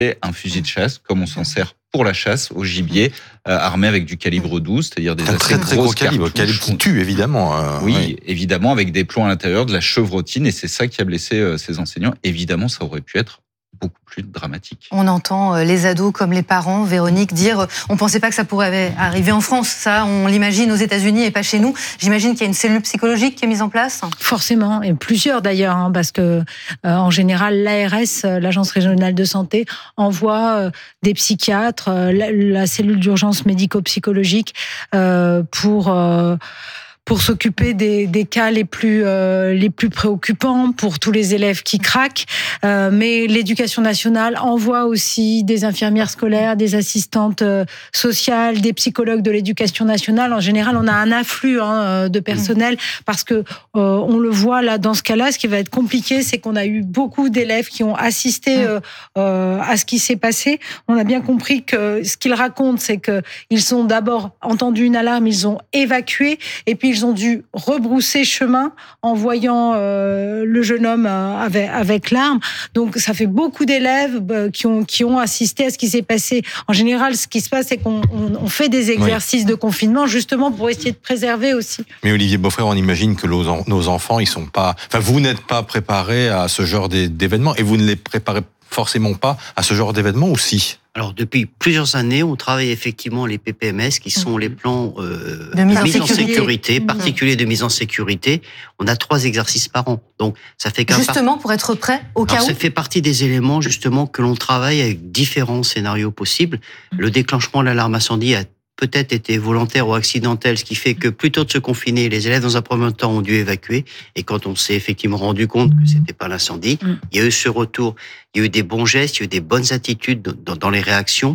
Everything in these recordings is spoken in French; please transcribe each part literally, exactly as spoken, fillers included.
un fusil de chasse, comme on s'en sert pour la chasse au gibier, euh, armé avec du calibre douze, c'est-à-dire des un assez très très gros calibre, calibre qui tue évidemment. Euh, oui, oui, évidemment, avec des plombs à l'intérieur, de la chevrotine, et c'est ça qui a blessé euh, ces enseignants. Évidemment, ça aurait pu être beaucoup plus dramatique. On entend les ados comme les parents, Véronique, dire on pensait pas que ça pourrait arriver en France. Ça, on l'imagine aux États-Unis et pas chez nous. J'imagine qu'il y a une cellule psychologique qui est mise en place. Forcément, et plusieurs d'ailleurs, hein, parce que euh, en général, l'A R S, l'Agence régionale de santé, envoie euh, des psychiatres, euh, la, la cellule d'urgence médico-psychologique euh, pour euh, pour s'occuper des, des cas les plus euh, les plus préoccupants pour tous les élèves qui craquent. Euh, mais l'Éducation nationale envoie aussi des infirmières scolaires, des assistantes euh, sociales, des psychologues de l'Éducation nationale. En général, on a un afflux hein, de personnel parce que euh, on le voit là dans ce cas-là. Ce qui va être compliqué, c'est qu'on a eu beaucoup d'élèves qui ont assisté euh, euh, à ce qui s'est passé. On a bien compris que ce qu'ils racontent, c'est que ils ont d'abord entendu une alarme, ils ont évacué, et puis ils ont dû rebrousser chemin en voyant euh, le jeune homme euh, avec, avec l'arme. Donc, ça fait beaucoup d'élèves euh, qui ont, qui ont assisté à ce qui s'est passé. En général, ce qui se passe, c'est qu'on on, on fait des exercices oui. de confinement, justement pour essayer de préserver aussi. Mais Olivier Beaufrère, on imagine que nos, nos enfants, ils sont pas... Enfin, vous n'êtes pas préparés à ce genre d'événements, et vous ne les préparez forcément pas à ce genre d'événements aussi. Alors, depuis plusieurs années, on travaille effectivement les P P M S, qui sont les plans euh, de mise, de mise en sécurité, sécurité mmh. particuliers de mise en sécurité. On a trois exercices par an. Donc, ça fait qu'un Justement, par... pour être prêt au cas Alors, où ça fait partie des éléments, justement, que l'on travaille avec différents scénarios possibles. Mmh. Le déclenchement de l'alarme incendie a peut-être été volontaire ou accidentel, ce qui fait que plutôt de se confiner, les élèves dans un premier temps ont dû évacuer. Et quand on s'est effectivement rendu compte que c'était pas l'incendie, mmh. il y a eu ce retour, il y a eu des bons gestes, il y a eu des bonnes attitudes dans, dans les réactions.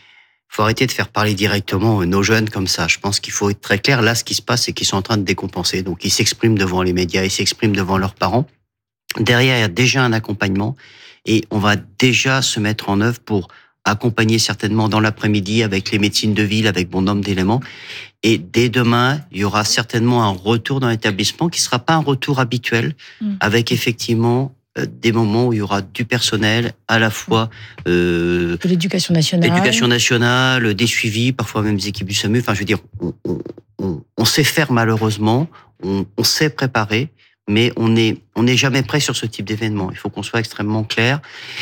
Il faut arrêter de faire parler directement nos jeunes comme ça. Je pense qu'il faut être très clair. Là, ce qui se passe, c'est qu'ils sont en train de décompenser. Donc, ils s'expriment devant les médias, ils s'expriment devant leurs parents. Derrière, il y a déjà un accompagnement et on va déjà se mettre en œuvre pour accompagner certainement dans l'après-midi avec les médecines de ville, avec bon nombre d'éléments. Et dès demain, il y aura certainement un retour dans l'établissement qui ne sera pas un retour habituel, mmh. avec effectivement euh, des moments où il y aura du personnel, à la fois euh, de l'éducation nationale, l'éducation nationale, des suivis, parfois même des équipes du SAMU. Enfin, je veux dire, on, on, on, on sait faire malheureusement, on, on sait préparer, mais on n'est on n'est jamais prêt sur ce type d'événement. Il faut qu'on soit extrêmement clair.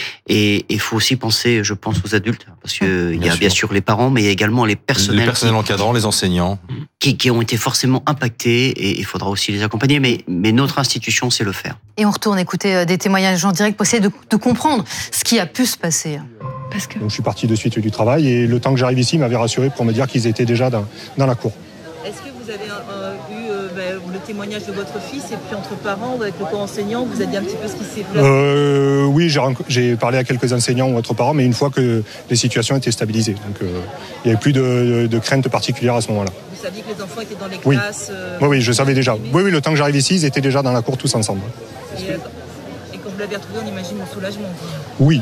Et il faut aussi penser, je pense, aux adultes, parce que il y a sûr. bien sûr les parents, mais il y a également les personnels, les personnels encadrants, les enseignants, qui, qui ont été forcément impactés, et il faudra aussi les accompagner. Mais, mais notre institution sait le faire. Et on retourne écouter des témoignages en direct pour essayer de, de comprendre ce qui a pu se passer. Parce que... Donc, je suis parti de suite du travail, et le temps que j'arrive ici, il m'avait rassuré pour me dire qu'ils étaient déjà dans, dans la cour. Est-ce que vous avez euh, eu euh, ben, le témoignage de votre fils, et puis entre parents ou avec le corps enseignant, vous avez dit un petit peu ce qui s'est passé? euh, Oui, j'ai, j'ai parlé à quelques enseignants ou autres parents, mais une fois que les situations étaient stabilisées. Donc euh, il n'y avait plus de, de, de crainte particulière à ce moment-là. Vous saviez que les enfants étaient dans les oui. classes euh, Oui, oui, je savais déjà. Oui, oui, le temps que j'arrive ici, ils étaient déjà dans la cour tous ensemble. Et, euh, et quand vous l'avez retrouvé, on imagine mon soulagement. Oui.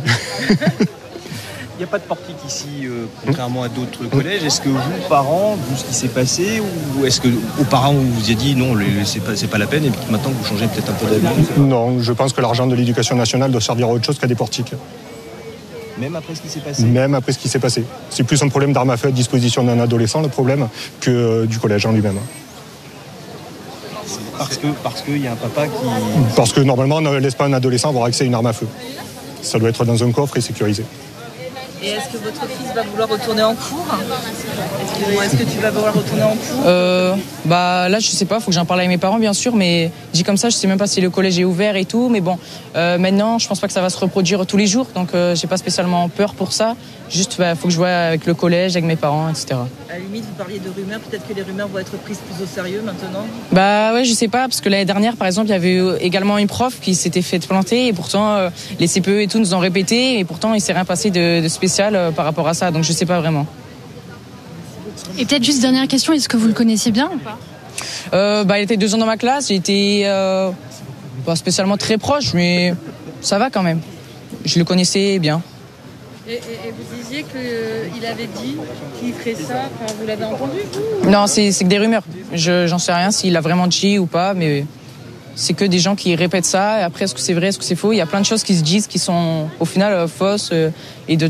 Il n'y a pas de portique ici, euh, contrairement à d'autres collèges. Est-ce que vous, parents, vu ce qui s'est passé, ou est-ce que aux parents vous vous avez dit non, c'est pas, c'est pas la peine, et puis maintenant vous changez peut-être un peu d'avis? Non, je pense que l'argent de l'éducation nationale doit servir à autre chose qu'à des portiques. Même après ce qui s'est passé? Même après ce qui s'est passé. C'est plus un problème d'arme à feu à disposition d'un adolescent, le problème, que euh, du collège en lui-même. Parce que parce qu'il y a un papa qui... Parce que normalement, on ne laisse pas un adolescent avoir accès à une arme à feu. Ça doit être dans un coffre et sécurisé. Et est-ce que votre fils va vouloir retourner en cours? Est-ce que, est-ce que tu vas vouloir retourner en cours? euh, Bah là, je sais pas, faut que j'en parle avec mes parents, bien sûr, mais dit comme ça, je sais même pas si le collège est ouvert et tout. Mais bon, euh, maintenant, je pense pas que ça va se reproduire tous les jours, donc euh, j'ai pas spécialement peur pour ça. Juste, bah, faut que je vois avec le collège, avec mes parents, et cetera. À la limite, vous parliez de rumeurs, peut-être que les rumeurs vont être prises plus au sérieux maintenant? Bah ouais, je sais pas, parce que l'année dernière, par exemple, il y avait eu également une prof qui s'était fait planter, et pourtant, euh, les C P E et tout nous ont répété, et pourtant, il s'est rien passé de, de spécial euh, par rapport à ça, donc je sais pas vraiment. Et peut-être juste dernière question, est-ce que vous le connaissiez bien ou pas? euh, Bah, il était deux ans dans ma classe, il était euh, pas spécialement très proche, mais ça va quand même. Je le connaissais bien. Et, et, et vous disiez qu'il avait dit qu'il ferait ça, enfin, vous l'avez entendu? Non, c'est, c'est que des rumeurs. Je, j'en sais rien s'il a vraiment dit ou pas, mais c'est que des gens qui répètent ça. Et après, est-ce que c'est vrai, est-ce que c'est faux? Il y a plein de choses qui se disent qui sont au final euh, fausses euh, et de